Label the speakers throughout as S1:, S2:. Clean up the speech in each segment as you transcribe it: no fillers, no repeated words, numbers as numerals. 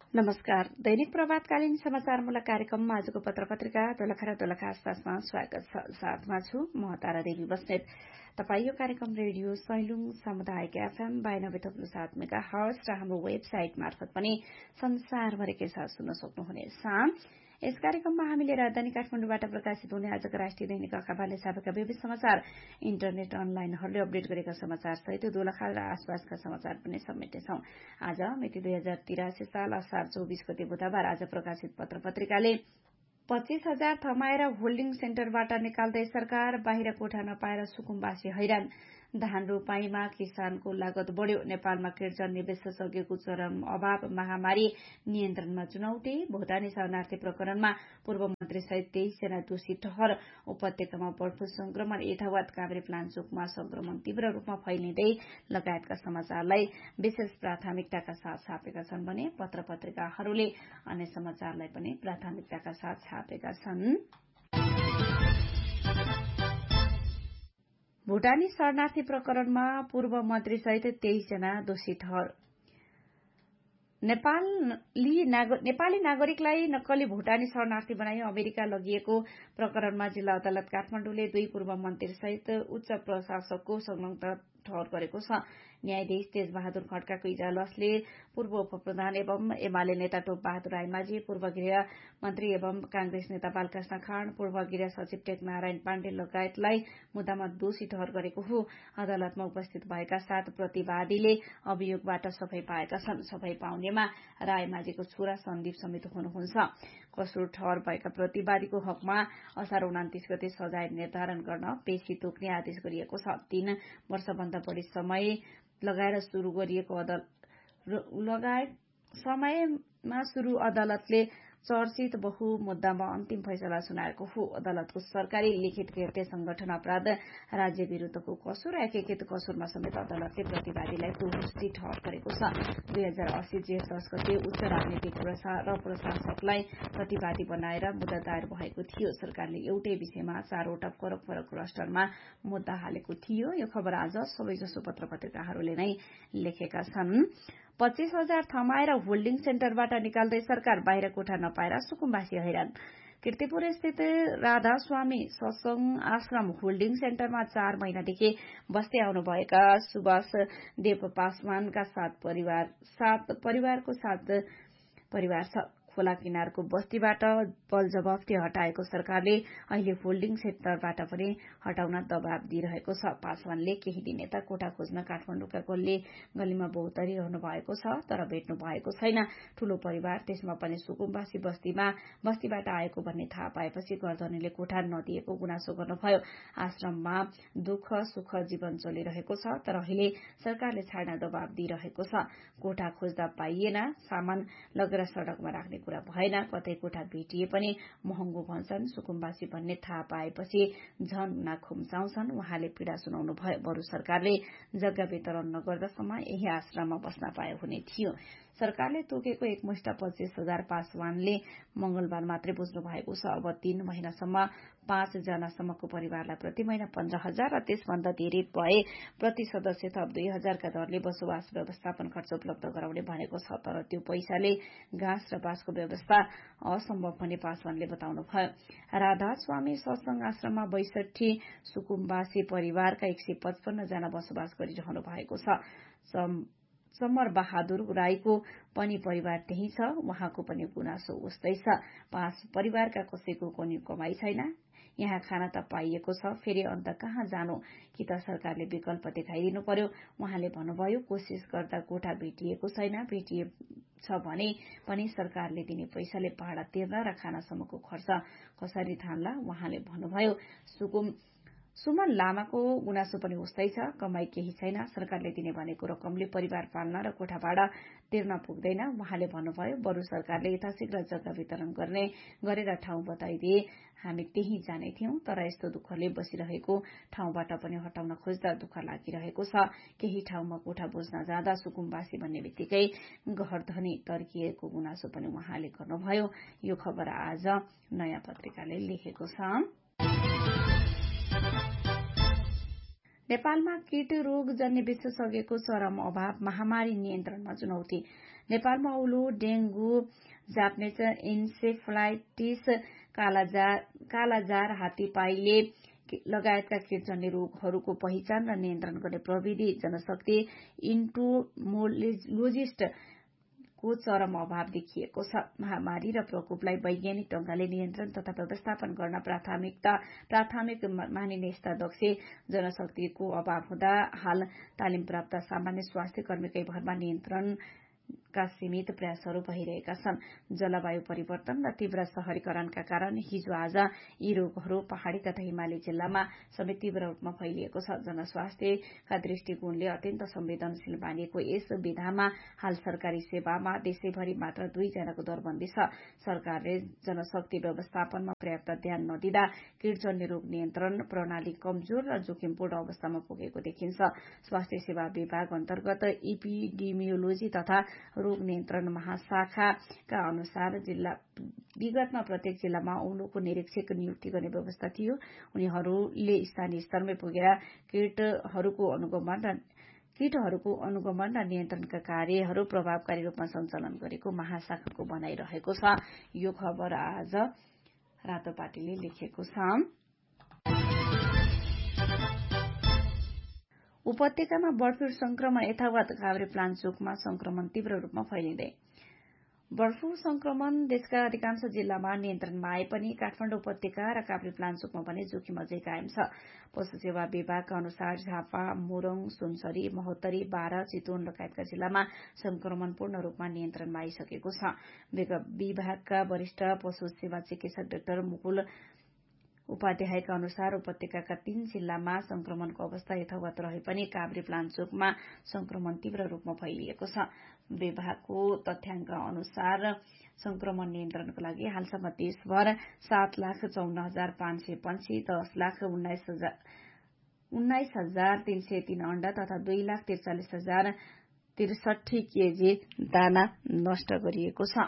S1: नमस्कार। दैनिक प्रभातकालीन समाचारमूलक कार्यक्रममा आजको पत्र-पत्रिका दोलखा र दोलखा आसपासमा स्वागत छ। साथमा छु म तारा देवी बस्नेत। तपाई यो कार्यक्रम रेडियो सैलुङ सामुदायिक एफएम 92.7 मेगाहर्ज र हाम्रो वेबसाइट मार्फत पनि संसारभरिकै साथ सुन्न सक्नुहुनेछ। यस कार्यक्रममा हामीले राजधानी काठमाडौँबाट प्रकाशित हुने आजका राष्ट्रिय दैनिक अखबारले छापेका विविध समाचार, इन्टरनेट अनलाइनहरूले अपडेट गरेका समाचार सहित दोलखा र आसपासका समाचार पनि समेट्नेछौं। आज मिति 2083 साल असार 24 गते बुधबार आज प्रकाशित पत्र-पत्रिकाले 25,000 थमाएर होल्डिङ सेन्टरबाट निकाल्दै सरकार, बाहिर कोठा नपाएर सुकुम्बासी हैरान। धान रोपाईमा किसानको लागत बढ़्यो। नेपालमा कृषि विशेषज्ञको चरम अभाव, महामारी नियन्त्रणमा चुनौती। भुटानी शरणार्थी प्रकरणमा पूर्व मन्त्री सहित 23 जना दोषी ठहर। उपत्यकामा बर्ड फ्लू संक्रमण यथावत, काभ्रे प्लान्चोकमा संक्रमण तीव्र रूपमा फैलिँदै लगायतका समाचारलाई विशेष प्राथमिकताका साथ छापेका छन् भने पत्र-पत्रिकाहरूले अन्य समाचारलाई पनि प्राथमिकताका साथ छापेका छन्। भुटानी शरणार्थी प्रकरणमा पूर्व मन्त्री सहित 23 जना दोषी ठहर। नेपाली नागरिकलाई नक्कली भुटानी शरणार्थी बनाई अमेरिका लगिएको प्रकरणमा जिल्ला अदालत काठमाडौँले 2 पूर्व मन्त्री सहित उच्च प्रशासकको संलग्नता ठहर गरेको छ। न्यायाधीश तेजबहादुर खड्काको इजलासले पूर्व उपप्रधान एवं एमाले नेता टोप बहादुर राईमाझी, पूर्व गृह मन्त्री एवं कांग्रेस नेता बालकृष्ण खाँड, पूर्व गृह सचिव टेकनारायण पाण्डे लगायतलाई मुद्दामा दोषी ठहर गरेको हो। अदालतमा उपस्थित भएका 7 प्रतिवादीले अभियोगबाट सफाई पाएका छन्। सफाई पाउनेमा राईमाझीको छोरा सन्दीप समेत हुनुहुन्छ। कसुर ठहर भएका प्रतिवादीको हकमा असार 29 गते सजाय निर्धारण गर्न पेशी तोक्ने आदेश गरिएको छ। 3 वर्षभन्दा बढ़ी समय लगाएर शुरू गरिएको समयमा शुरू अदालतले चर्चित बहु मुद्दामा अन्तिम फैसला सुनाएको हो। अदालतको सरकारी लिखित कृत्य संगठन अपराध, राज्य विरूद्धको कसुर, एकीकृत कसुरमा समेत अदालतले प्रतिवादीलाई दोषी ठहर गरेको छ। 2080 जेठ 10 गते उच्च राजनीतिक र प्रशासकलाई प्रतिवादी बनाएर मुद्दा दायर भएको थियो। सरकारले एउटै विषयमा 4 वटा फरक क्लस्टरमा मुद्दा हालेको थियो। यो खबर आज सबैजसो पत्र-पत्रिकाहरूले नै लेखेका छन्। 25,000 थमाएर होल्डिङ सेन्टरबाट निकाल्दै सरकार, बाहिर कोठा नपाएर सुकुम्बासी हैरान। कीर्तिपुर स्थित राधा स्वामी सत्संग आश्रम होल्डिङ सेन्टरमा 4 महिनादेखि बस्दै आउनुभएका सुभाष देव पासवानका 7 परिवारको 7 परिवार छ। खोला किनारको बस्तीबाट बलजबफ्ती हटाएको सरकारले अहिले होल्डिङ सेन्टरबाट पनि हटाउन दबाव दिइरहेको छ। पासवानले केही दिन यता कोठा खोज्न काठमाडौँका गल्लीमा बहुतरी रहनु भएको छ, तर भेट्नु भएको छैन। ठूलो परिवार, त्यसमा पनि सुकुम्बासी बस्तीबाट आएको भन्ने थाहा पाएपछि गर्दनीले कोठा नदिएको गुनासो गर्नुभयो। आश्रममा दुःख सुख जीवन चलिरहेको छ, तर अहिले सरकारले छाड्न दबाव दिइरहेको छ। कोठा खोज्दा पाइएन, सामान लगेर सड़कमा राख्ने कुरा भएन, कतै कोठा भेटिए पनि महँगो भन्छन्। सुकुम्बासी भन्ने थाहा पाएपछि झन नाखुम्चाउँछन्। उहाँले पीड़ा सुनाउनु भयो। बरु सरकारले जग्गा वितरण नगर्दासम्म यही आश्रममा बस्न पाए हुने थियो। सरकारले तोकेको एकमुष्ट 25,000 पासवानले मंगलबार मात्रै बुझ्नु भएको छ। अब 3 महिनासम्म 5 जनासम्मको परिवारलाई प्रति महिना 15,000 र त्यसभन्दा धेरै भए प्रति सदस्य थप 2,000 का दरले बसोबास व्यवस्थापन खर्च उपलब्ध गराउने भनेको छ। तर त्यो पैसाले घाँस र बाँसको व्यवस्था असम्भव भन्ने पासवानले बताउनुभयो। राधा स्वामी सत्संग आश्रममा 62 सुकुम्बासी परिवारका 155 जना बसोबास गरिरहनु भएको छ। समर बहादुर राईको पनि परिवार त्यही छ। उहाँको पनि गुनासो उस्तै छ। 5 परिवारका कसैको कुनै कमाई छैन। यहाँ खाना त पाइएको छ, फेरि अन्त कहाँ जानु? कि त सरकारले विकल्प देखाइदिनु पर्यो। उहाँले भन्नुभयो, कोसिस गर्दा कोठा भेटिएको छैन, भेटिएछ भने पनि सरकारले दिने पैसाले भाडा तिर्न र खानासम्मको खर्च कसरी थाल्ला? उहाँले भन्नुभयो। सुमन लामाको गुनासो पनि उस्तै छ। कमाई केही छैन, सरकारले दिने भनेको रकमले परिवार पाल्न र कोठा भाडा तिर्न पुग्दैन। उहाँले भन्नुभयो, बरु सरकारले यथाशीघ्र जग्गा वितरण गरेर ठाउँ बताइदिए हामी त्यही जाने थियौं, तर यस्तो दुःखले बसिरहेको ठाउँबाट पनि हटाउन खोज्दा दुःख लागिरहेको छ। केही ठाउँमा कोठा बुझ्न जाँदा सुकुम्बासी भन्ने बित्तिकै घरधनी तर्किएको गुनासो पनि उहाँले गर्नुभयो। यो खबर आज नयाँ पत्रिकाले लेखेको छ। नेपालमा कीट रोगजन्य विशेषज्ञको चरम अभाव, महामारी नियन्त्रणमा चुनौती। नेपालमा औलो, डेंगू, जापानिज इन्सेफ्लाइटिस, कालाजार, हात्तीपाइले लगायतका कीटजन्य रोगहरूको पहिचान र नियन्त्रण गर्ने प्रविधि, जनशक्ति, इन्टोमोलोजिस्ट को चरम अभाव देखिएको छ। महामारी र प्रकोपलाई वैज्ञानिक ढंगले नियन्त्रण तथा व्यवस्थापन गर्न प्राथमिक मानिने यस्ता दक्ष जनशक्तिको अभाव हुँदा हाल तालिम प्राप्त सामान्य स्वास्थ्य कर्मीकै भरमा नियन्त्रणका सीमित प्रयासहरू भइरहेका छन्। जलवायु परिवर्तन र तीव्र शहरीकरणका कारण हिजो आज यी रोगहरू पहाड़ी तथा हिमाली जिल्लामा समेत तीव्र रूपमा फैलिएको छ। जनस्वास्थ्यका दृष्टिकोणले अत्यन्त संवेदनशील मानिएको यस विधामा हाल सरकारी सेवामा देशैभरि मात्र 2 जनाको दरबन्दी छ। सरकारले जनशक्ति व्यवस्थापनमा पर्याप्त ध्यान नदिँदा कीटजन्य रोग नियन्त्रण प्रणाली कमजोर र जोखिमपूर्ण अवस्थामा पुगेको देखिन्छ। स्वास्थ्य सेवा विभाग अन्तर्गत इपिडेमियोलोजी तथा रोग नियन्त्रण महाशाखाका अनुसार विगतमा प्रत्येक जिल्लामा औलोको निरीक्षक नियुक्ति गर्ने व्यवस्था थियो। उनीहरूले स्थानीय स्तरमै पुगेर कीटहरूको अनुगमन र नियन्त्रणका कार्यहरू प्रभावकारी रूपमा सञ्चालन गरेको महाशाखाको भनाइरहेको छ। यो खबर आज रातोपाटीले लेखेको छ। उपत्यकामा बर्ड फ्लू संक्रमण यथावत, काभ्रेपलाञ्चोकमा संक्रमण तीव्र रूपमा फैलिँदै। बर्ड फ्लू संक्रमण देशका अधिकांश जिल्लामा नियन्त्रणमा आए पनि काठमाडौँ उपत्यका र काभ्रेपलाञ्चोकमा भने जोखिम अझै कायम छ। पशु सेवा विभागका अनुसार झापा, मोरङ, सुनसरी, महोत्तरी, बारा, चितवन लगायतका जिल्लामा संक्रमण पूर्ण रूपमा नियन्त्रणमा आइसकेको छ। विभागका वरिष्ठ पशु सेवा चिकित्सक डाक्टर मुकुल उपाध्यायका अनुसार उपत्यकाका 3 जिल्लामा संक्रमणको अवस्था यथावत रहे पनि काभ्रेपलाञ्चोकमा संक्रमण तीव्र रूपमा फैलिएको छ। विभागको तथ्याङ्क अनुसार संक्रमण नियन्त्रणको लागि हालसम्म देशभर 7,54,585, 10,19,303 अण्डा तथा 2,43,063 केजी दाना नष्ट गरिएको छ।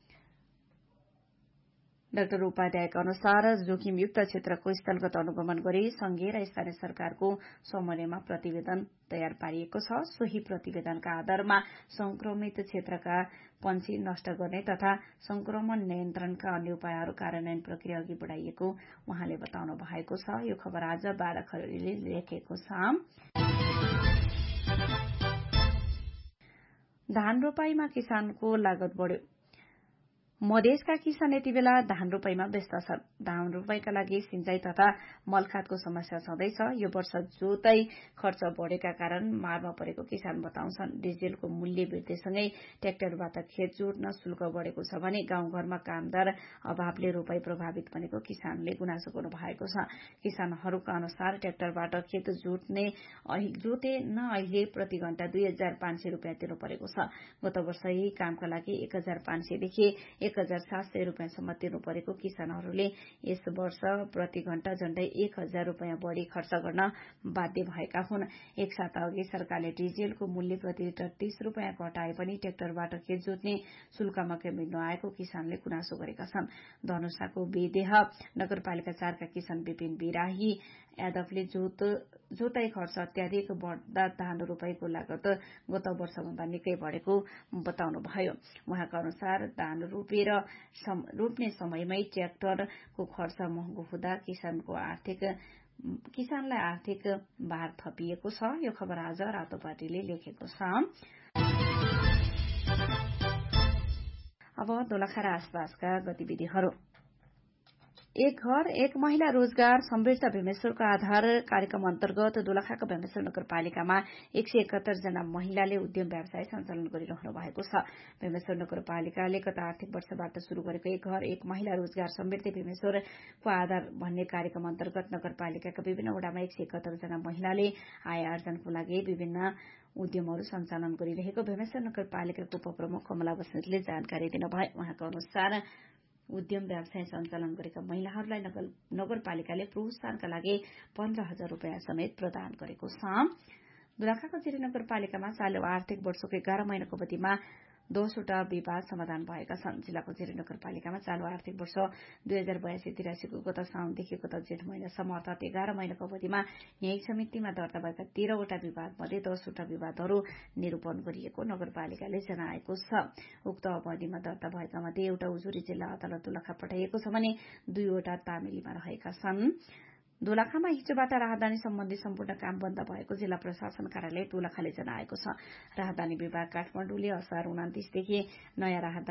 S1: डाक्टर उपाध्यायका अनुसार जोखिमयुक्त क्षेत्रको स्थलगत अनुगमन गरी संघीय र स्थानीय सरकारको समन्वयमा प्रतिवेदन तयार पारिएको छ। सोही प्रतिवेदनका आधारमा संक्रमित क्षेत्रका पंक्षी नष्ट गर्ने तथा संक्रमण नियन्त्रणका अन्य उपायहरू कार्यान्वयन प्रक्रिया अघि बढ़ाइएको उहाँले बताउनु भएको छ। यो खबर आज 12 खरेडीले लेखेको छ। धान रोपाईमा किसानको लागत बढ्यो। मधेसका किसान यति बेला धान रोपाईमा व्यस्त छन्। धान रोपाईका लागि सिंचाई तथा मलखातको समस्या छँदैछ। यो वर्ष जोताई खर्च बढेका कारण मारमा परेको किसान बताउँछन्। डिजेलको मूल्य वृद्धिसँगै ट्र्याक्टरबाट खेत जोड्न शुल्क बढेको छ भने गाउँघरमा कामदार अभावले रोपाई प्रभावित बनेको किसानले गुनासो गर्नु भएको छ। किसानहरूका अनुसार ट्र्याक्टरबाट खेत जोतेन अहिले प्रति घण्टा 2,500 रुपियाँ तिर्नु परेको छ। गत वर्ष यही कामका लागि 1,500 देखि 1,700 रुपियाँसम्म तिर्नु परेको किसानहरूले यस वर्ष प्रति घण्टा झण्डै 1,000 रुपियाँ बढ़ी खर्च गर्न बाध्य भएका हुन्। एक साता अघि सरकारले डिजेलको मूल्य प्रति लिटर 30 रुपियाँ घटाए पनि ट्र्याक्टरबाट खेत जोत्ने शुल्कमा कमी नआएको किसानले गुनासो गरेका छन्। धनुषाको बेदेह नगरपालिका 4 का किसान विपिन बिराही यादवले जोताई खर्च अत्याधिक बढ्दा धान रोपाईको लागत गत वर्षभन्दा निकै बढेको बताउनुभयो। उहाँका अनुसार धान रोप्ने समयमै ट्र्याक्टरको खर्च महँगो हुँदा किसानलाई आर्थिक भार थपिएको छ। यो खबर आज रातोपाटीले लेखेको छ। अब दोलखा र आसपासका गतिविधिहरू। एक घर एक महिला रोजगार समृद्ध भीमेश्वरको आधार कार्यक्रम अन्तर्गत दोलखाको भीमेश्वर नगरपालिकामा 171 जना महिलाले उद्यम व्यवसाय सञ्चालन गरिरहनु भएको छ। भीमेश्वर नगरपालिकाले गत आर्थिक वर्षबाट शुरू गरेको एक घर एक महिला रोजगार समृद्धि भीमेश्वरको आधार भन्ने कार्यक्रम अन्तर्गत नगरपालिकाका विभिन्न वडामा 171 जना महिलाले आय आर्जनको लागि विभिन्न उद्यमहरू सञ्चालन गरिरहेको भीमेश्वर नगरपालिकाको उपप्रमुख कमला बस्नेतले जानकारी दिनुभयो। उहाँको अनुसार उद्यम व्यवसाय सञ्चालन गरेका महिलाहरूलाई नगरपालिकाले प्रोत्साहनका लागि 15,000 रुपियाँ समेत प्रदान गरेको छ। दोलखाको जिरी नगरपालिकामा चालु आर्थिक वर्षको 11 महिनाको अवधिमा 10वटा विवाद समाधान भएका छन्। जिल्लाको जिरी नगरपालिकामा चालू आर्थिक वर्ष 2082-83 गत साउनदेखि गत जेठ महिनासम्म अर्थात 11 महिनाको अवधिमा न्यायिक समितिमा दर्ता भएका 13वटा विवाद मध्ये 10वटा विवादहरू निरूपण गरिएको नगरपालिकाले जनाएको छ। उक्त अवधिमा दर्ता भएका मध्ये एउटा उजुरी जिल्ला अदालत दोलखा पठाइएको छ भने 2वटा तामेलीमा रहेका छन्। दोलखामा हिजोबाट राहदानी सम्बन्धी सम्पूर्ण काम बन्द भएको जिल्ला प्रशासन कार्यालय दोलखाले जनाएको छ। राहदानी विभाग काठमाडौँले असार 29 देखि नयाँ राहदानी